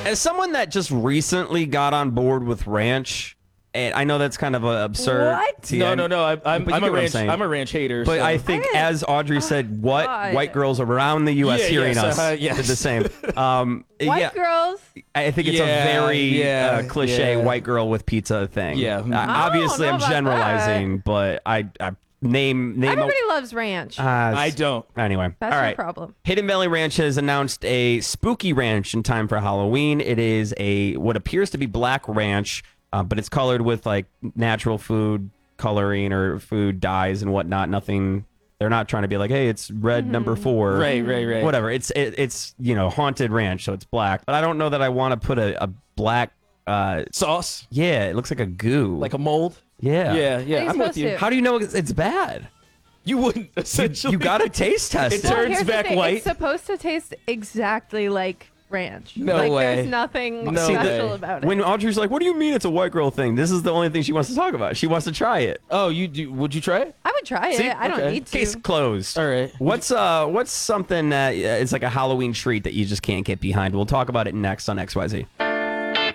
as someone that just recently got on board with ranch, and I know that's kind of absurd. What? Yeah, No. I'm but you a get what I'm ranch. saying. I'm a ranch hater. But so. I think, as Audrey said, what God. white girls around the U.S. Yeah, hearing yes, us yes. did the same. White girls. I think it's a very cliche white girl with pizza thing. Yeah. Obviously, know I'm about generalizing, but I name. Everybody loves ranch. I don't. Anyway, That's all no right. problem. Hidden Valley Ranch has announced a spooky ranch in time for Halloween. It is what appears to be black ranch, but it's colored with like natural food coloring or food dyes and whatnot. Nothing. They're not trying to be like, hey, it's red number 4. Right. Whatever. It's haunted ranch, so it's black. But I don't know that I want to put a black Sauce, yeah, it looks like a goo. like a mold. yeah. Yeah. Are you I'm with supposed you. to? How do you know it's bad? You wouldn't essentially. You got to taste test It it. turns here's the back thing. white. It's supposed to taste exactly like ranch. No like, way. There's nothing No special way. about it. When Audrey's like, what do you mean it's a white girl thing? This is the only thing she wants to talk about. She wants to try it. Oh, you do? Would you try it? I would try See? it. I don't Okay. need to. Case closed. All right. What's something that it's like a Halloween treat that you just can't get behind? We'll talk about it next on XYZ.